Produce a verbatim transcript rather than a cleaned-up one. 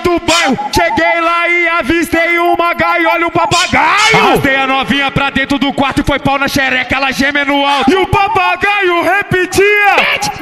do bairro. Cheguei lá e avistei uma gaiola e um papagaio. Arrastei a novinha pra dentro do quarto e foi pau na xereca, ela geme no alto. E o papagaio repetia: